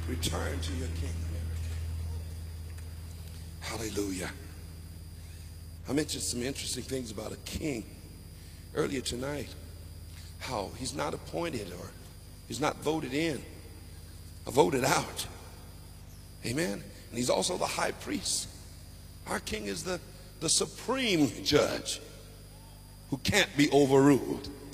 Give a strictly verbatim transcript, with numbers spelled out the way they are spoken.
Return to your king, America. Hallelujah. I mentioned some interesting things about a king earlier tonight. How he's not appointed or he's not voted in or voted out. Amen. And he's also the high priest. Our king is the, the supreme judge who can't be overruled.